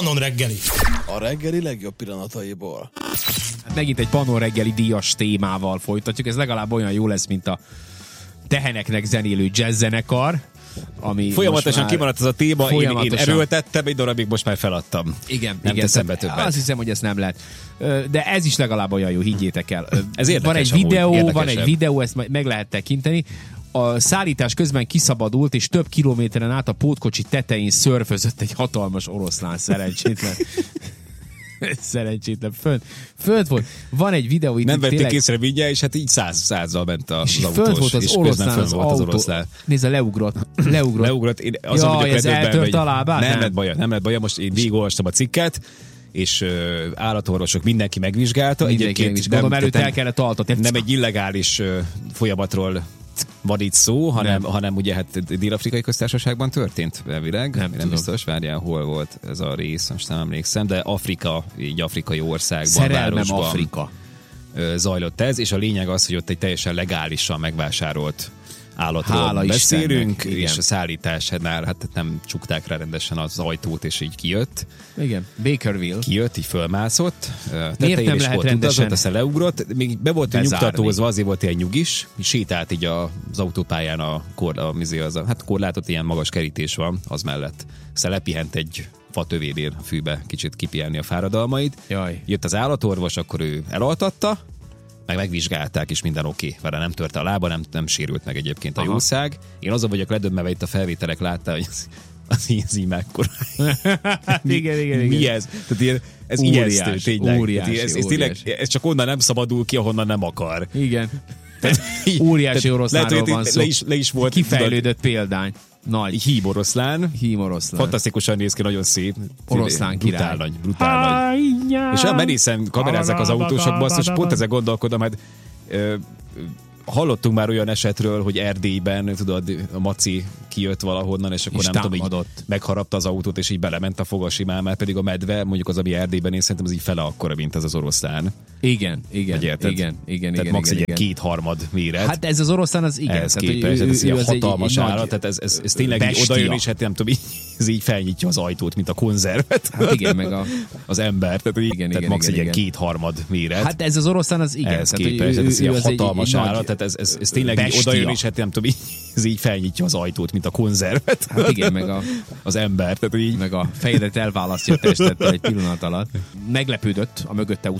Pannon reggeli. A reggeli legjobb pillanataiból. Hát megint egy Pannon reggeli díjas témával folytatjuk. Ez legalább olyan jó lesz, mint a teheneknek zenélő jazzzenekar. Ami folyamatosan kimaradt az a téma, én erőltettem, egy darabig most már feladtam. Igen, nem igen. teszem be többet. Azt hiszem, hogy ezt nem lehet. De ez is legalább olyan jó, higgyétek el. Ez érdekes, van egy videó, ezt meg lehet tekinteni. A szállítás közben kiszabadult, és több kilométeren át a pótkocsi tetején szörfözött egy hatalmas oroszlán, szerencsétlen. Szerencsétlen. Föld volt. Van egy videó itt. Nem vették észre vigye, és hát így százzal ment az autós. Föld volt az oroszlán, az autó. Nézd, leugrott. Én azon vagyok ez eltört a lábát? Nem lett baja. Most én végigolvastam a cikket, és állatorvosok, mindenki megvizsgálta. Egyébként gondolom, előtt el kellett altatni. Nem egy illegális folyamatról van itt szó, hanem ugye hát Dél-Afrikai Köztársaságban történt elvileg. Nem biztos, várjál, hol volt ez a rész, most nem emlékszem, de Afrika, így afrikai országban, szerelmem városban Afrika. Zajlott ez, és a lényeg az, hogy ott egy teljesen legálisan megvásárolt állatról Hála beszélünk, Istennek, és a szállításnál hát nem csukták rá rendesen az ajtót, és így kijött. Igen, Bakerville. Kijött, így fölmászott. Miért nem lehet rendesen? Aztán leugrott, még be volt nyugtatózva, azért volt ilyen nyugis, sétált így az autópályán a korlátot, ilyen magas kerítés van, az mellett. Aztán lepihent egy fatövénél a fűbe kicsit kipihenni a fáradalmait. Jaj. Jött az állatorvos, akkor ő elaltatta, megvizsgálták, és minden oké. Vele nem tört a lába, nem sérült meg egyébként a jószág. Én azon vagyok ledöbbenve, itt a felvételek látta, hogy az így mekkora. Igen. Mi ez? Tehát ez ijesztő, tényleg. Ez csak onnan nem szabadul ki, ahonnan nem akar. Igen. Óriási oroszlánról van szó. Le is volt. Kifejlődött példány. Nagy. Hím oroszlán. Fantasztikusan néz ki, nagyon szép. Oroszlán király. Brutál nagy. És olyan merészen kamerázzák az autósok, basszus, pont ezzel gondolkodom, hát hallottunk már olyan esetről, hogy Erdélyben, tudod, a maci kijött valahonnan, és akkor és nem tudom, így megharapta az autót, és így belement a fogasimán, mert pedig a medve, mondjuk az, ami Erdélyben én szerintem az így fele akkora, mint ez az oroszlán. Igen. Tehát max egy kétharmad méret. Hát ez az oroszlán, az igen. Ez képest, ez egy hatalmas állat, tehát ez tényleg így odajön, és hát nem tudom, ez így felnyitja az ajtót, mint a konzervet. Hát igen, meg az ember, tehát max egy kétharmad méret. Hát ez az oroszlán, az igen. Ez képest, ez egy hatalmas állat, tehát ez tényleg így odajön, és hát nem tudom, ez így felnyitja az ajtót, mint a konzervet. Hát igen, meg az ember, tehát így. Meg a fejedet elválasztja a testettől egy pillanat alatt. Meglepődött a mögötte